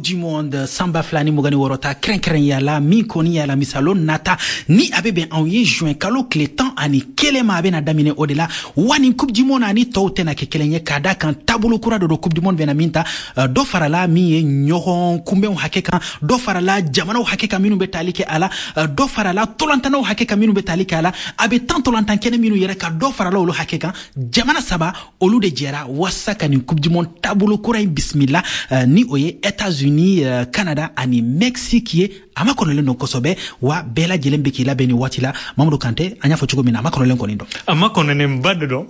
du monde samba flani mugani worota kren yala mi koni yala misalo nata ni abebe en juin kalo kletan ani kelema abena damine odela wani coupe du monde ani tawtena ke kelenye kada kan tabulu kura do coupe du monde bena minta do farala mi nyoron kumbe hakeka do farala jamana hakeka minu betalike ala do farala tolantana hakeka minu betalike ala abe tant tolantan kene minu yere ka do farala olu hakeka jamana saba olu de jera wasaka ni coupe du monde tabulu kura bismillah ni oye États-Unis Canada ani Mexique ye amakonole no kosobe wa bela jelembe kila beni watila Mamadou Kanté anya fo chugo mina amakonole ngonindo amakonone mbade do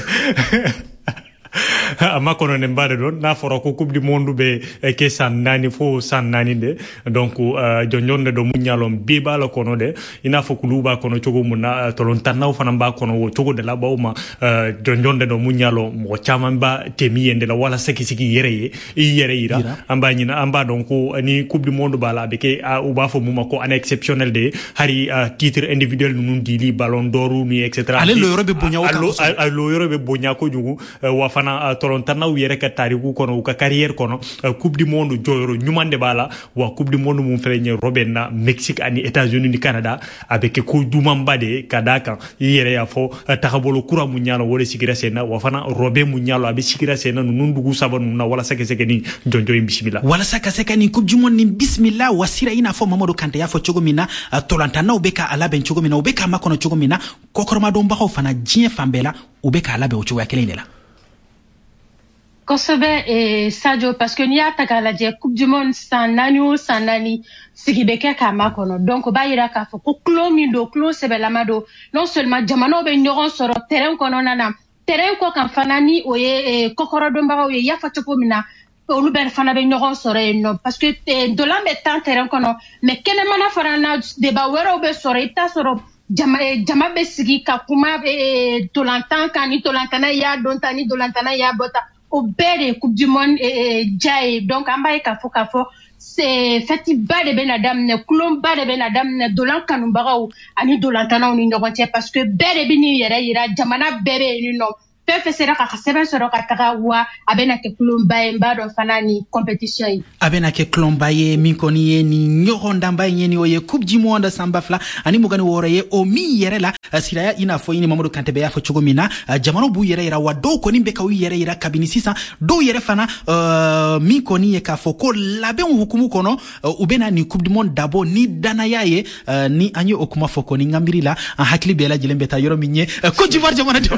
amakono ne mbade do na foro ko coupe du monde be ke sannani fo sannani de donc jonjonde do munyalom biba la kono de ina fo kuluba kono chogo muna tolon tannaw fana ba kono wo chogo de la bawma jonjonde do munyalo mo chamamba temiyende la wala seki yere ira amba nyina amba donc ni coupe du monde bala be ke uba fo muma ko an exceptionnel de hari titre individuel nun dili ballon d'or ni etc ale lo yorobe bonya lo yorobe bonya ko jugu wa fana tolontana yere ka tariku kono ka carrière kono coupe du monde joyoro nyumande bala wa coupe du monde mum ferenye robena Mexique ani États-Unis ni Canada avec ko dumambade kadaka yere ya fo takabolo kura munyalo wole sikira sena wa fana robe munyalo abi sikira sena nundugu sabanu na wala sake ni jonjo bismillah wala saka ni coupe du monde ni bismillah wasira ina fo Mamadou Kanté ya fo chogomina tolantana ubeka alabe chogomina ubeka makono chogomina kokorma do mbako fana jien fambela ubeka alabe ocho ya kelenela Kosobe Sadio parce que niya takalaje coupe du monde sanani sigibeke kama kono donc ba yira ka fo ko klomi do klo sebe lamado non seulement jamano be nyoron soro terrain kono nana terrain ko kan fanani oye kokoro do mbaga oye yafa chopo mina olu ben fana be nyoron soro no parce que de la mettant terrain kono mais kene mana farana de ba wero be soro ita soro jama be sigi ka kuma tolantan kani tolantana ya don tani dolantana ya bota au bel coupe du monde jai donc ambaye kafo c'est fati bade benadam ne kulon bade benadam ne dolan kanumbaga ani dolantana ni ndogontie parce que bere bini yere ira jamana bere ni no pefe sera ka seben soro ka taga wa abena ke kulon baye mbado fanani compétition yi abena ke kulon baye minkoni ni nyoronda baye ni oye coupe du monde sambafla ani mugani woroye o mi yere la siraya ina fo ini Mamadou Kanté be ya fo chogomina jamano bu yere ira wa do ko ni be ka wi yere ira kabini sisa do yere fana minkoni e ka fo ko labe hukumu kono ubena ni coupe du monde dabo ni dana yaye ni anyo okuma fo ko ni ngambiri la hakli be la jelembe ta yoro minye Côte d'Ivoire jamana do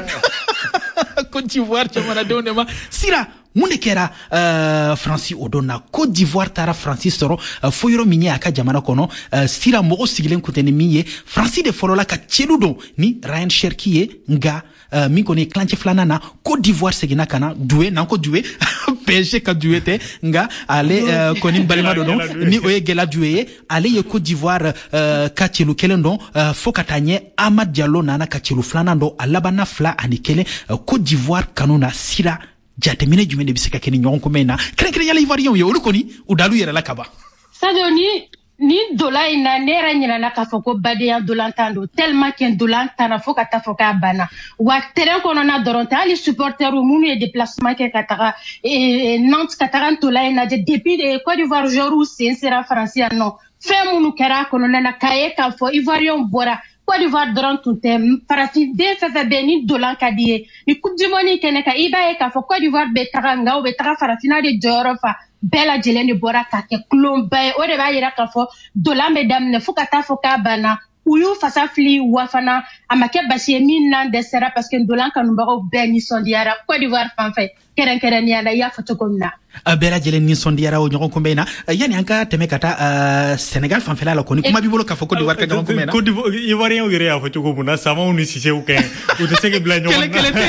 Côte d'Ivoire jamana do ne ma sira munde kera Francis Odona Côte d'Ivoire tara Francis soro foyoro minye aka jamana kono sira mogo sigilen kutene miye Francis de folola ka cheludo ni Ryan Cherki nga mi kone clanche flanana Côte d'Ivoire segina kana doué nanko doué PSG ka doué te nga ale koni balima do ni oye gela doué ale ye Côte d'Ivoire ka chelu kelendo fokatanye Amad Diallo nana ka chelu flanando alabana fla anikele Côte d'Ivoire kanona sira jatemine jumene bisika keni nyon ko mena kren yala ivoirien yo olu koni udalu yere la kaba Sadio ni dola ina nera nyina na kafoko bade ya dolantando tellement qu'un dolantana foka tafoka bana wa terrain kono na doronta ali supporter ou munu e déplacement ke katara Nantes katara dola ina de depuis de Côte d'Ivoire joru sera français non fait munu kera kono na kaye ka fo ivoirien bora Côte d'Ivoire doron tout parati de fefe beni dolan kadie ni coupe du monde kene ka iba e ka fo Côte d'Ivoire be taranga o be tara farafina de jorofa bela jeleni bora ka ke klomba o de ba yira ka fo dolan be damne fuka ta foka bana uyu fasafli wafana amake basie minna de sera parce que dolan kanumbago beni sondiara Côte d'Ivoire fanfay keren ni ala ya fotokomna bela jeleni sondiara o nyoko mbena yani anka temekata Sénégal fanfela la koni kuma bibolo ka fo Côte d'Ivoire ka nyoko mbena Côte d'Ivoire ivoirien o gere afo chokomuna sama uni sise o ken o de sege bla nyoko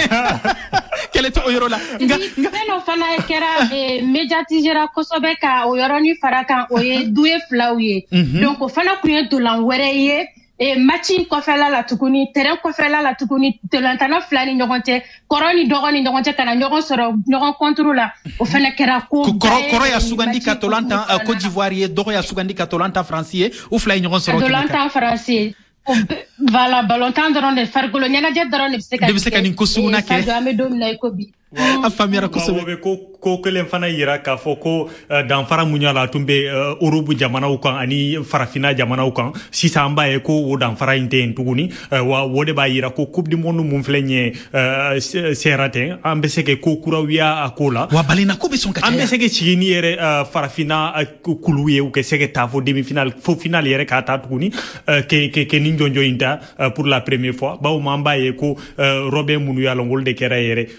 kele to oyoro la nga no fana kera médiatisera kosobe ka oyoro ni faraka oye doué flauye donc o fana kuye dolan were ye matching kofela la tukuni terrain kofela la tukuni telantana flani nyogonte koroni dogoni nyogonte kana nyogon soro nyogon contrôle o fana kera ko koro ya sugandi katolanta Côte d'Ivoire dogo ya sugandi katolanta français ou flani nyogon soro katolanta français voilà balontan doron de fargolo nyana je doron de biseka ni kusuna ke do ame domina ikobi a famira ko sobe ko kelen fana yira ka foko dan fara munyala tumbe Europe jamana ukan ani farafina jamana ukan sisa mbaye ko wo dan fara inte ntuguni wa wode ba yira ko coupe du monde mum flenye serate ambese ke ko kurawia akola wa balina ko be son ka ambese ke chini yere farafina kuluye u ke seke tafo demi final fo final yere ka ta tuguni ke ninjonjo inta pour la première fois ba o mbaye ko Robin munu yalo ngol de kera yere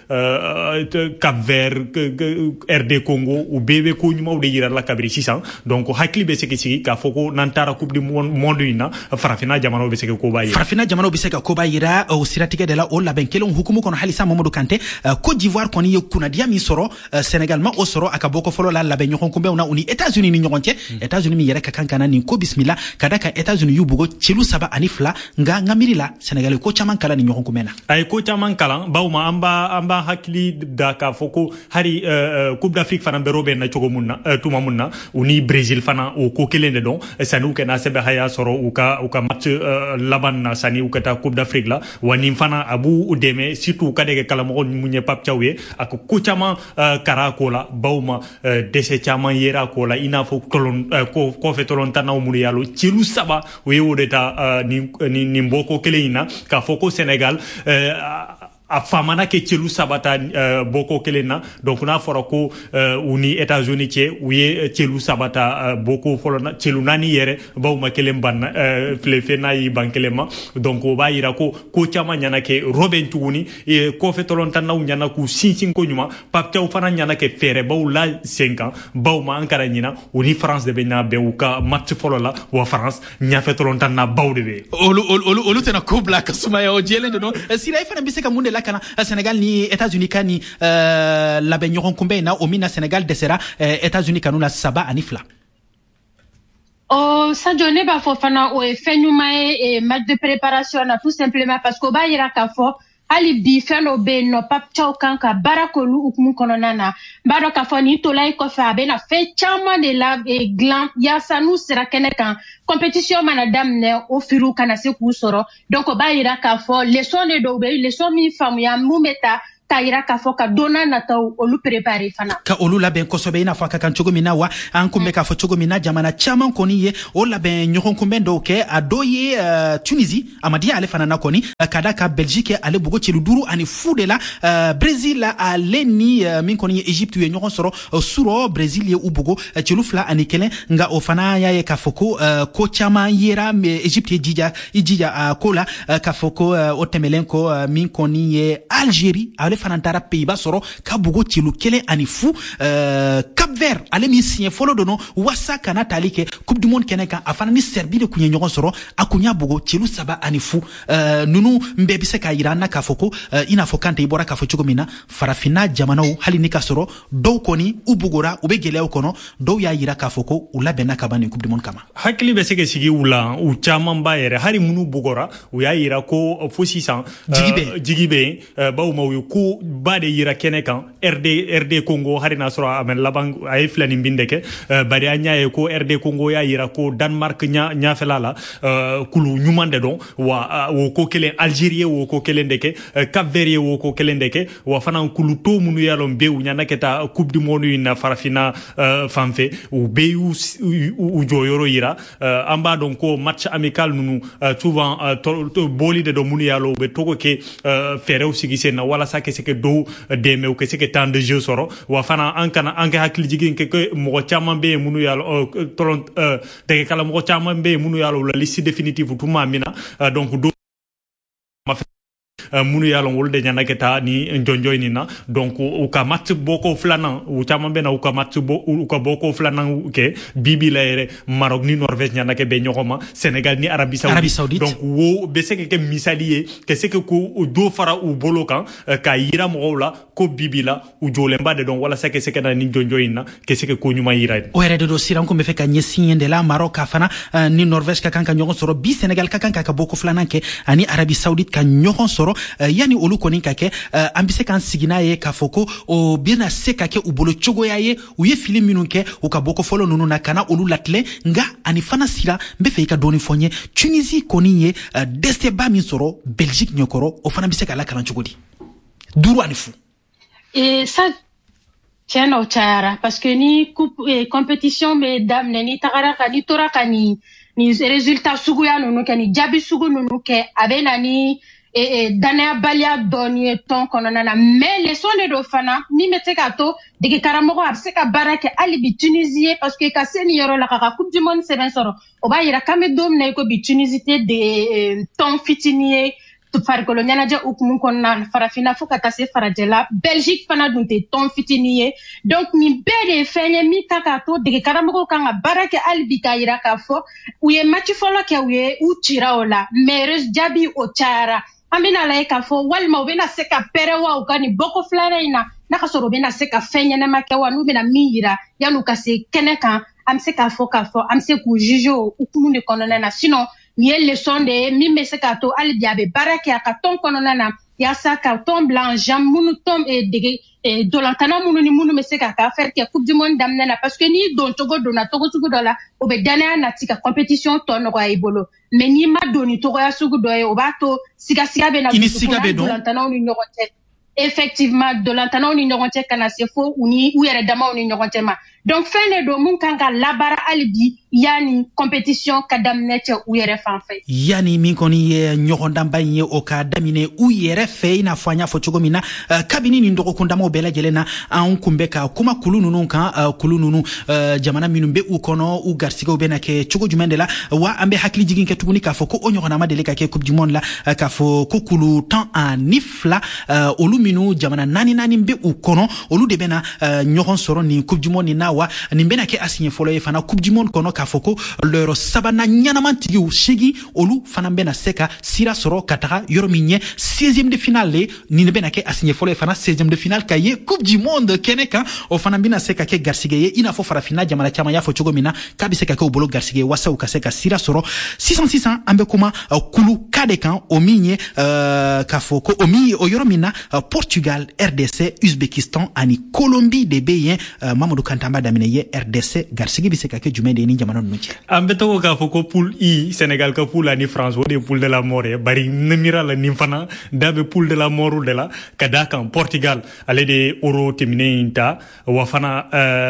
Cap-Vert RD Congo ou bébé ko nyuma ou de yira la kabri 600 donc hakli be seke sigi ka foko nantara coupe du monde ina farafina jamano be seke ko bayira farafina jamano be seke ko bayira o siratige de la o la benkelon hukumu kono halisa Mamadou Kanté Côte d'Ivoire koni yekuna dia mi soro Sénégal ma o soro akaboko folo la ben nyokon kumbe una uni États-Unis ni nyokonte États-Unis mi yere kankana ni ko bismillah kadaka États-Unis yubugo chelu saba anifla nga ngamiri la Sénégal ko chaman kala ni nyokon kumena ay ko chaman kala bawma amba hakli da ka foko hari Coupe d'Afrique fana be robe na chogo munna tuma munna uni Brésil fana o ko kelende don sanu ke na sebe haya soro uka match laban na sani ukata Coupe d'Afrique la wani fana abu udeme surtout kadege kala mo munye pap chawe ak ko chama karakola bawma dese chama yera kola ina fo tolon ko fe tolon tanaw muri yalo cilu saba we wodeta ni mboko kelina ka foko Sénégal a famana ke celu sabata boko kelena donc na fora ko uni États-Unis tie uye celu sabata boko folona celu nani yere bawma kelen ban flefena yi bankelema donc o ba yira ko chama nyana ke Robin Tuguni ko fe tolonta na nyana ku sinsin ko nyuma pap taw fana nyana ke fere bawla 5 ans bawma ankara nyina uni France de bena be uka match folola wa France nya fe tolonta na bawde be olu tena ko black suma yo jelende no sila ifana biseka munde kana Sénégal ni États-Unis kani la benyoron kumbe na omina Sénégal desera États-Unis kanuna saba anifla ça donne ba fofana o fenyuma et match de préparation na tout simplement parce que ba yira ka fo ali bi felo be no pap chaw kanka barakolu ukmu kononana bado ka fo ni to lay ko fa be na fe chama de la glam ya sanu sera kenekan compétition manadam ne o firu kana se ku soro donc ba yira ka fo leçon de do be leçon mi famu ya mumeta tayira ka fo ka dona na taw olu préparer fana ka olu la ben kosobe ina fa ka kan chogo mina wa an kumbe ka fo chogo mina jamana chama koni ye o la ben nyokon kumbe ndo ke adoye Tunisie amadi ale fana na koni kadaka Belgique ale bugo chelu duru ani fude la Brésil a leni min koni Egypte ye nyokon soro suro Brésil ye ubugo chelu fla ani kelen nga o fana ya ye ka foko ko chama yera Egypte ijija kola ka foko o temelenko min koni ye Algérie ale fanantara Pays-Bas soro kabugo chelu kele ani fu Cap-Vert ale mi signé folo dono wasa kana talike Coupe du Monde keneka afana ni Serbie de kunye nyogon soro akunya bugo chelu saba ani fu nunu mbebise ka irana ka foko ina fokante ibora ka fochugo mina farafina jamano hali nika soro do koni ubugora ubegele kono do ya yira ka foko ulabena ka bani Coupe du Monde kama hakili be sege sigi ula u chama mbayere hari munu bugora u ya yira ko fo 600 jigibe ba u mawu ku bade yira kene kan RD Congo hari na soro amen labang ay flani mbindeke bari anya ko RD Congo ya yira ko Denmark nya felala kulu nyumande don wo ko kelen Algérie wo ko kelen deke Cap-Vert wo ko kelen deke wa fana kulu to munu yalo be u nyana keta Coupe du Monde na farafina fanfe u be u joyoro yira amba don ko match amical nunu souvent to boli de do munu yalo be to ko ke fere u sigise na wala sa que do deme ou que c'est que tant de jeux soro wa fana ankana anka hakli jigin ke mo chama be munu yalo tolon de kala mo chama be munu yalo la liste définitive tout mamina donc do munu yalo wol de nyana keta ni njonjoy ni na donc u ka match boko flanan u chama be na u ka match u ka boko flanan ke bibi la ere Maroc ni Norvège nyana ke be nyokoma Sénégal ni Arabie Saoudite donc wo be se ke misalier ke se ke ko do fara u bolokan ka yira mo la ko bibi la u jolemba de donc wala se ke na ni njonjoy na ke se ke ko nyuma yira o ere do siran ko me fe ka nyesi de la Maroc afana ni Norvège ka kanka nyokon soro bi Sénégal ka kanka ka boko flanan ke ani Arabie Saoudite ka nyokon soro yani olu koni kake ambise kan sigina ye ka foko o bina se kake ubolo chogo ya ye u ye film minunke u ka boko folo nunu na kana olu latle nga ani fana sira mbe fe ka doni fonye Tunisie koni ye deste ba min soro Belgique nyokoro o fana bise ka la kana chogodi duru ani fu Et ça, tiens, au chara, parce que ni compétition, mais dame, ni tagaraka, ni toraka, ni résultats suguya nunu ke, ni jabi sugu nunu ke, abe na ni danaya balia doni ton konona na, mais les sons de fana, ni mete kato, de karamogo abse ka barake alibi Tunisie, parce que kase ni yoro la kaka coupe du monde, c'est bien soro. Oba yira kame dom na yiko bi Tunisité de ton fitinier, farikolo ɲɛnajɛ ukumu kɔnɔna farafina fo ka taa se farajɛla Belgique fana dun tɛ tɔn fitinin ye donc nin bɛɛ de ye fɛn ye min ka k'a to dege karamɔgɔw kan ka baara kɛ hali bi k'a yira k'a fɔ u ye match fɔlɔ kɛ u cira o la mais jaabi o cayara an bɛna lajɛ k'a fɔ walima u bɛna se ka pɛrɛ wa u ka nin bɔko filanan in na n'a ka sɔrɔ u bɛna se ka fɛn ɲɛnama kɛ wa n'u bɛna min yira yan'u ka se kɛnɛ kan an bɛ se k'a fɔ an bɛ se k'u juger o hukumu de kɔnɔna na sinon ni ye leçon de ye min bɛ se k'a to hali bi a bɛ baara kɛ a ka tɔn kɔnɔna na yaasa ka tɔn bila en jambe minnu tɔn dege dolantana minnu ni minnu bɛ se k'a ka affaire kɛ coupe du monde daminɛ na parce que n'i don cogo donna cogo sugu dɔ la o bɛ danaya nati ka compétition tɔ nɔgɔya i bolo mais n'i ma don ni cogoya sugu dɔ ye o b'a to sigasiga bɛ na dusukun dolantanaw ni ɲɔgɔn cɛ effectivement dolantanaw ni ɲɔgɔn cɛ kana se fo u yɛrɛ damaw ni ɲɔgɔn cɛ ma donc fɛn de don mun kan ka labaara hali bi yani compétition ka daminɛ cɛ u yɛrɛ fan fɛ yani min kɔni ye ɲɔgɔndanba in ye o ka daminɛ u yɛrɛ fɛ i n'a fɔ an y'a fɔ cogo min na kabini nin dɔgɔkun damaw bɛɛ lajɛlen na an kun bɛ ka kuma kulu ninnu kan kulu ninnu jamana minnu bɛ u kɔnɔ u garisigɛw bɛna kɛ cogo jumɛn de la wa an bɛ hakili jigin kɛ tuguni k'a fɔ ko o ɲɔgɔnna ma deli ka kɛ coupe du monde la k'a fɔ ko kulu 12 olu minnu jamana naani bɛ u kɔnɔ olu de bɛna ɲɔgɔn sɔrɔ nin coupe du monde na wa nin bɛna kɛ a siɲɛ fɔlɔ ye fana coupe du monde kɔnɔ k'a fɔ ko lɔyɔrɔ sabanan ɲɛnamantigiw segi olu fana bɛna se ka sira sɔrɔ ka taga yɔrɔ min ye 16e de finale le nin bɛna kɛ a siɲɛ fɔlɔ ye fana 16e de finale ka ye coupe du monde kɛnɛ kan o fana bɛna se ka kɛ garisɛgɛ ye i n'a fɔ farafina jamana caman y'a fɔ cogo min na k'a bɛ se ka kɛ u bolo garisɛgɛ ye waasa u ka se ka sira sɔrɔ sisan an bɛ kuma kulu ka de kan o min ye k'a fɔ ko o min ye o yɔrɔ min na Portugal, RDC, Uzbekistan ani Colombie de bɛ yen Mamadou Kanta b'a daminɛ ye RDC garisɛgɛ bɛ se ka kɛ jumɛn de ye ni jamana ninnu cɛ an bɛ tɔgɔ k'a fɔ ko poule I Sénégal ka poule ani France o de ye poule de la mort ye bari ne mira la nin fana da bɛ poule de la mort de la ka d'a kan Portugal ale de ye euro tɛmɛnen in ta wa fana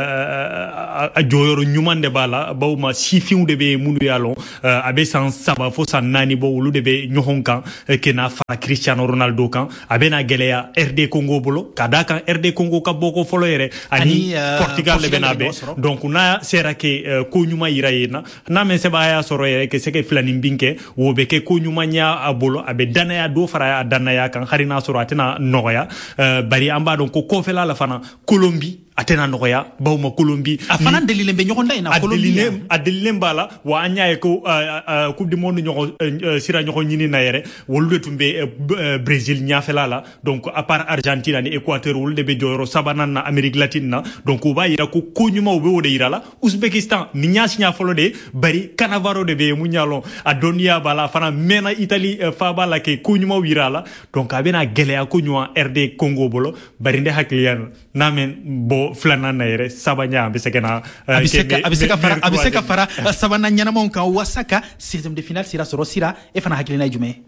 a jɔyɔrɔ ɲuman de b'a la bawo ma sifinw de bɛ minnu y'a lɔn a bɛ san 3 fo san 4 bɔ olu de bɛ ɲɔgɔn kan kɛ n'a fara Cristiano Ronaldo kan a bɛ na gɛlɛya RD Congo bolo ka d'a kan RD Congo ka bɔko fɔlɔ yɛrɛ ani Portugal de bɛ na bɛn donc n'a sera kɛ ko ɲuman yira yen na n'a mɛ sɛbɛn a y'a sɔrɔ yɛrɛ kɛ se ka filanin bin kɛ o bɛ kɛ ko ɲuman y'a a bolo a bɛ danaya dɔ fara a danaya kan hali n'a sɔrɔ a tɛna nɔgɔya bari an b'a dɔn ko kɔfɛla la fana Colombie a tɛna nɔgɔya bawo ma Colombie a fana delilen bɛ ɲɔgɔn da in na Colombie a delilen b'a la wa an y'a ye ko coupe du monde sira ɲɔgɔn ɲini na yɛrɛ olu de tun bɛ Brésil ɲɛfɛla la donc à part Argentine ani Équateur olu de bɛ jɔyɔrɔ sabanan na Amérique latine na donc o b'a yira ko ɲuman u bɛ o de yira la Uzbekistan nin y'a siɲɛ fɔlɔ de ye bari Cannavaro de bɛ yen mun y'a lɔn a dɔnniya b'a la a fana mɛnna Italie fa b'a la kɛ ko ɲumanw yira a la donc a bɛna gɛlɛya ko ɲuman RD Congo bolo bari ne hakili ya n'a mɛ bɔ filanan na yɛrɛ sabanan a bɛ se ka na a bɛ se ka fara sabanan ɲɛnamaw kan waasa ka 16e de finale sira sɔrɔ sira e fana hakilina ye jumɛn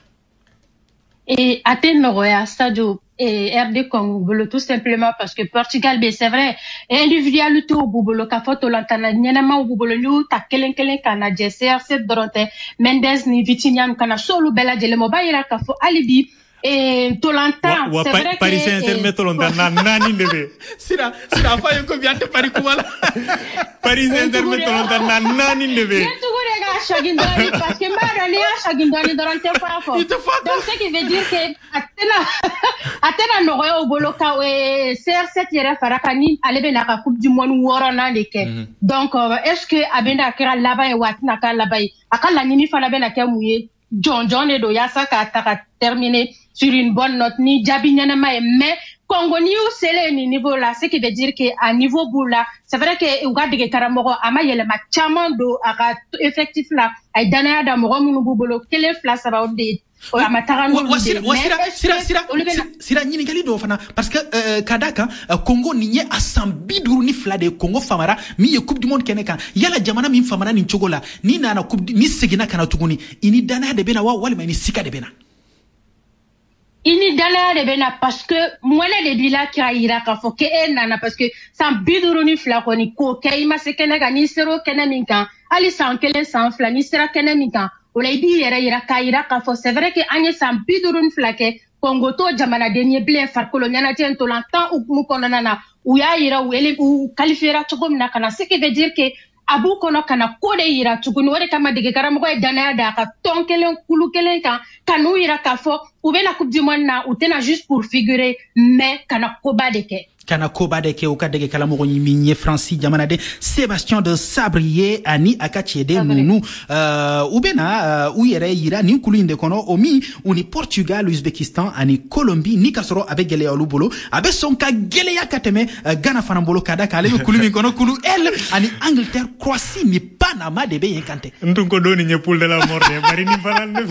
ye a tɛ nɔgɔya Sadio RD Congo bolo tout simplement parce que Portugal bɛ c'est vrai individualité b'u bolo k'a fɔ tolantana ɲɛnamaw b'u bolo n'i y'u ta kelen ka na jɛ CR7 dɔrɔn tɛ Mendes ni Vitinha kana so olu bɛɛ lajɛlen ma o b'a yira k'a fɔ hali bi tolantan c'est vrai que Paris Saint-Germain tolantan naani de bɛ sira a fɔ a ye ko bi an tɛ Paris kuma la Paris Saint-Germain tolantan naani de bɛ ne tugu de ka shagin dɔɔni parce que n b'a dɔn n'i y'a shagin dɔɔni dɔrɔn tɛ fɔ a fɔ donc ce qui veut dire que a tɛna nɔgɔya u bolo ka CR7 yɛrɛ fara kan ni ale bɛ na ka coupe du monde 6 de kɛ donc est-ce que a bɛ na kɛra laban ye wa a tɛna k'a laban ye a ka laɲini fana bɛ na kɛ mun ye jɔn de don yaasa k'a ta ka terminer sur une bonne note ni jaabi ɲɛnama ye mais Congo n'i y'u selen nin niveau la ce qui veut dire que a niveau b'u la c'est vrai que u ka dege karamɔgɔ a ma yɛlɛma caman don a ka effectif la a ye danaya da mɔgɔ minnu b'u bolo 1 2 3 o de a ma taga n'olu de sira ɲininkali dɔw fana parce que ka d'a kan Congo nin ye a san 52 de ye Congo famara min ye coupe du monde kɛnɛ kan yala jamana min famara nin cogo la ni nana ni seginna kana tuguni i ni danaya de bɛna wa walima i ni sika de bɛna ini dala de bena parce que mwele de bila kira ira ka fo ke nana parce que san biduru ni fla ko ni ko ke ima se kene ga ni sero kene min kan ali san kelen san fla ni sera kene min kan o lay bi yere ira ka fo c'est vrai que anye san biduru ni fla ke Congo to jamana denye blen far koloniana ten to lantan ou mu konana na ou ya ira ou ele ou qualifiera to gomna kana ce qui veut dire que abu kono kana kode ira tuguni wore kama dege karamo ko dana da ka tonkelen kulu kelen kan kanu ira ka fo ou be la coupe du monde na ou tena juste pour figurer mais kana koba deke kana koba deke o kadege kala mo ni minye Francis jamana de Sébastien de Sabrier ani akachede nunu ubena uyere ira ni kulu inde kono omi uni Portugal Uzbekistan ani Colombie ni kasoro abe gele olubolo abe sonka gele yakateme Ghana fanambolo kada kale kulu mi kono kulu el ani Angleterre Croatie ni Panama de be yenkante ndunko doni nyepul de la morde bari ni fanande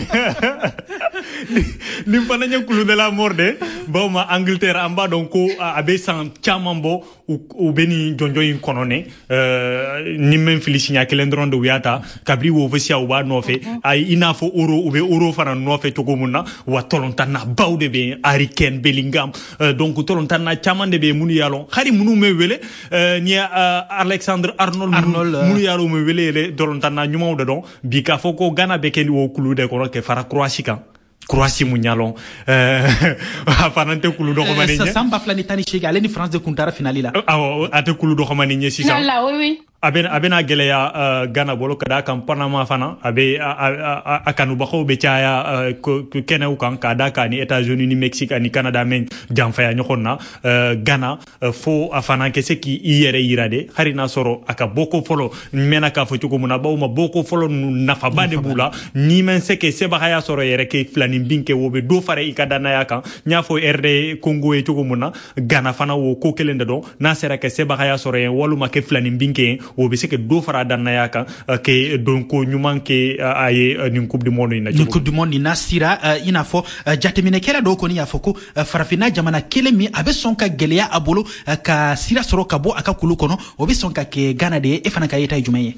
ni fananya kulu de la morde bawma Angleterre amba donc abe san chamambo ou beni jonjo in konone ni men filisinya kelendron de wiata kabri wo vesia wa nofe ay inafo euro ou be euro fana nofe togomuna wa tolontana bawde be Hurricane Bellingham donc tolontana chamande be munu yalon khari munu me wele ni Alexander Arnold munu yalo me wele le tolontana nyuma de don bika foko Ghana be ken wo kulu de ko ke fara Croatie kan Croatie munyalon afanante kulu do xamani sa samba flani tani chega ale ni France de kuntara finali la ate kulu do xamani ni sisa la oui abena geleya Ghana bolo kada kam Panama fana abe akanu baxo be tiaya kene ukan kada kani États-Unis ni Mexique ni Canada men jamfaya nyokonna Ghana fo afana kese ki yere yirade harina soro aka boko folo mena ka fo tuko muna bawma boko folo nafa bade bula ni men seke seba haya soro yere ke flani binke wobe do fare ikada na yaka nyafo RD Congo e tuko muna Ghana fana wo ko kelende do na sera ke seba haya soro yen waluma ke flani binke o be seke do fara dan na yaka ke donc nyuman ke aye ni coupe du monde ina ni coupe du monde ina sira ina fo jatemine kera do ko ni afoko farafina jamana kelemi abe sonka geleya abolo ka sira soro kabo aka kulu kono obe sonka ke Ghana de e fana ka yeta jumaye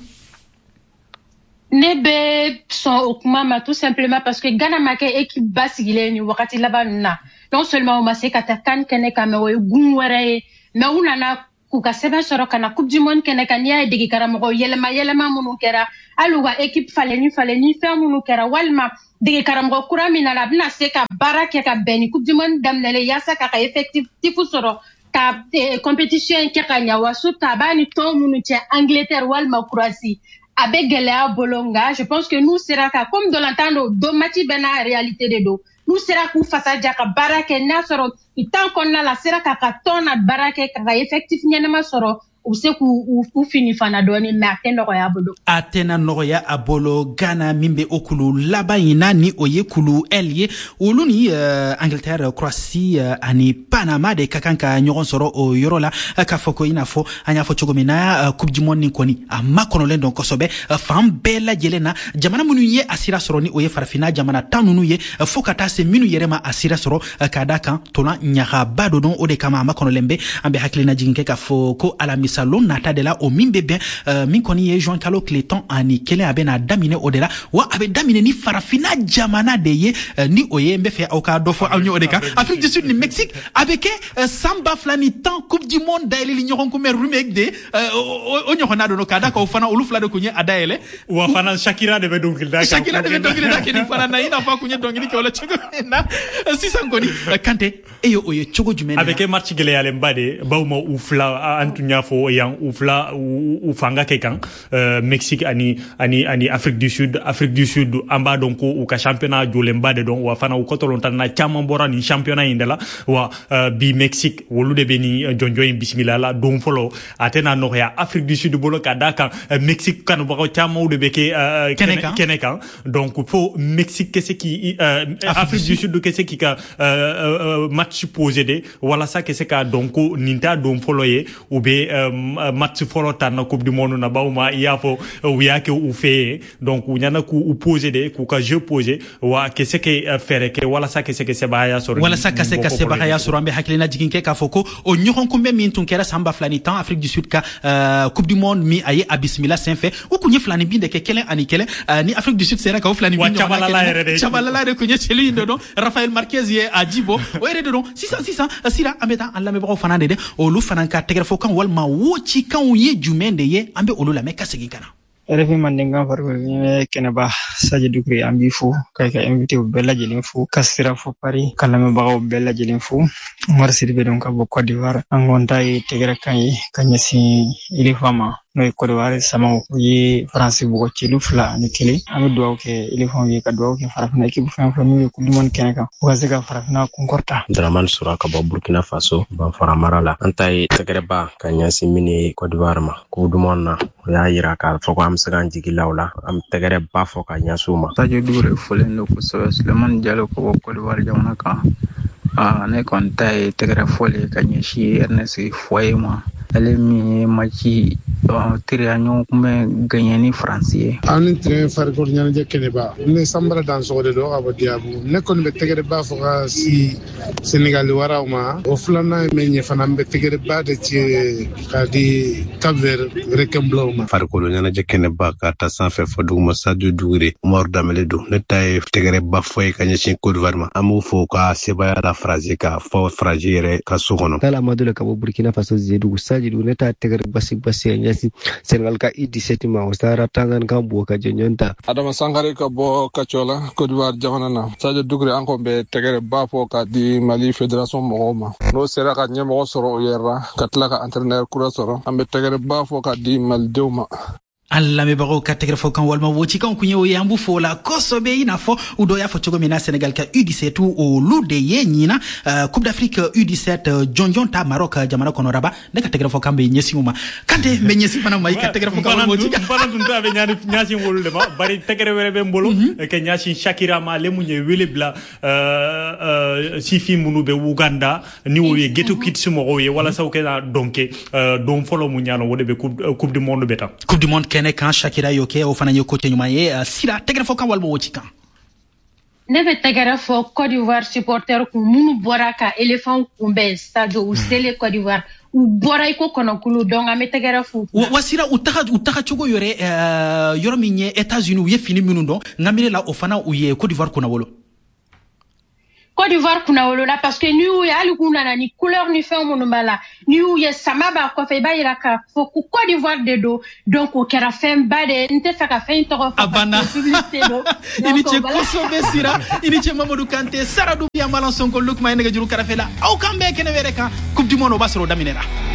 nebe son okumama tout simplement parce que Ghana make équipe basigile ni wakati labanna non seulement o maseka takan kene kamewo gunwere mais unana kuka sebe soro kana coupe du monde kene kania digi karamo yelema munu kera aluga équipe faleni fe munu kera walma digi karamo kuramina la bna seka baraka ka beni coupe du monde damnele yasa ka effectif tifu soro ka compétition ke kanya wasu tabani to munu che Angleterre walma Croatie avec Gelea Bolonga, je pense que nous sera comme dans l'entendre domati bena réalité de do. Nous sera ku fasa jaka barake na soro itan konna la sera ka tona barake ka effectif nyana soro ou fini fana doni mais atena noya abolo Ghana mimbe okulu laba ina ni oye kulu elie uluni Angleterre Croatie ani Panama de kakanka nyoron soro o yorola ka foko ina fo anya fo chogomina coupe du monde ni koni amakono len donc sobe fam bella jelena jamana munu ye asira soro ni oye farfina jamana tanunu ye fokata se minu yerema asira soro kadaka tona nyaga bado don ode kama amakono lembe ambe haklina jinke ka foko alami salon nata de la o mimbe ben min koni ye Jean Carlo Cléton ani kele abena damine odela wa abe damine ni farafina jamana de ye ni oye mbefe auka dofo awni odeka Afrique du Sud ni Mexique avec samba flani temps coupe du monde daile li nyoron ko mer rumek de o nyokona do no kada ko fana olu fla de kunye adaele wa fana Shakira de dongil da Shakira de dongil da keni fana na ina fa kunye dongil ko la chogo na sisangoni kante eyo oye chogo jumena avec match gele ale mbade bawma ou fla antunya fo yang ufla ufanga kekan Mexique ani Afrique du Sud amba donc ou ka championnat jolemba de don wa fana u kotolonta na chamambora ni championnat indela wa bi Mexique wolude beni jonjo bismillah la don folo atena no ya Afrique du Sud bolo ka daka Mexique kan bako chamo de beke kenekan donc faut Mexique que c'est qui Afrique du Sud que c'est qui ka match posé de wala ça que c'est ka donc ninta don folo ye ou be match folota na coupe du monde na bauma yafo uyake ufe donc unyana ku upose de ku ka jeu posé wa keseke fere ke wala sa keseke sebaya soro wala sa kaseka sebaya soro ambe hakilina jiginke ka foko o nyoron kumbe min tunkera samba flani tan Afrique du Sud ka coupe du monde mi aye abismillah sen fait ou kunye flani binde ke kelen ani kelen ni Afrique du Sud sera ka flani binde chabalala de kunye cheli ndo Rafael Marquez ye ajibo o ere do 600 sira ameta alla me bako fanande de o lu fananka tegere fo kan walma wochi kan ye jumende ye ambe olu la me kasegi kana refi mandinga farko kene ba Sadio Dukri ambi fu kay ka invité bu bella jelin fu kasira fu Paris kala me bagaw bella jelin fu Omar Sidibé donc bo Côte d'Ivoire angonta yi tegere kan yi kanyasi ili fama no Côte d'Ivoire sama yi France bu ko ci lu fla ni kele am do ke ili fama yi ka do ke farafina équipe fa mi ko limon kenaka ko zega farafina konkorta Draman Suraka ba Burkina Faso ba faramara la antai tegere ba kanyasi mini Côte d'Ivoire ma ko dumonna ya yira ka foko am sagan jigi lawla am tegere ba foka nyasuma Sadio Dukri folen no ko so Suleiman Diallo ko Côte d'Ivoire jamana ka ne kon tay tegere fole kanyashi Ernest Foyema alemi machi tirianyo kume ganyani français anin train farko nyana jekene ba ne sambara dan so de do abadiabu ne kon be tegere ba foka si Sénégal warawma o flana menye fanam be tegere ba de ci kadi Cap-Vert rekembloma farko nyana jekene ba ka ta san fe foduma Sadio Dukri Omar Damele do ne tay tegere ba foy kanya ci Côte d'Ivoire amu foka sebaya la phrase ka fo fragile ka sukono kala madule ka Burkina Faso zedu Sadio Dukri ta tegere basi nyasi Senegal ka I17 ma ostara tangan ka bo ka jenyonta Adama Sangare ka bo kachola Côte d'Ivoire jamana na Sadio Dukri anko be tegere ba fo ka di Mali Fédération Mogoma no sera ka nyemo soro yera katla ka entraîneur kura soro ambe tegere ba fo ka di Mali deuma alla me bago kategre fo kan walma wochi kan kunye o yambu fo la kosobe ina fo udo ya fo chogo mina Sénégal ka U17 o lude ye nyina Coupe d'Afrique U17 jonjonta Maroc jamana kono raba de kategre fo kambe nyesi uma kante me nyesi mana mai kategre fo kan wochi kan fana tunta be nyasi wolde ma bari tegre wele be mbolo ke nyasi Shakira ma le munye wele bla sifi munu be Uganda ni wo ye geto kits mo ye wala sawke na donke don folo munyano wode be coupe du monde beta coupe du monde kene kan Shakira yoke o fana yokote nyuma ye sira tegere fo kan walmo wochi kan nebe tegere fo Côte d'Ivoire supporter ku munu boraka éléphant kumbe stade ou sele Côte d'Ivoire u bora iko kono kulu donc ame tegere fo wasira utaha chogo yore yoro minye États-Unis u ye fini minundo ngamire la o fana u ye Côte d'Ivoire kuna wolo Côte d'Ivoire kuna wolo la parce que ni u ya ali kuna na ni couleur ni fait mon bala ni u ye samaba ko fe ba ira ka fo ku Côte d'Ivoire de do donc o kera fem ba de nte fa ka fe to abana publicité do ini che koso be sira ini che Mamadou Kanté Saradou Biya Malanson ko lukma ene ga juru kara fela au kambe kene were ka coupe du monde basro daminera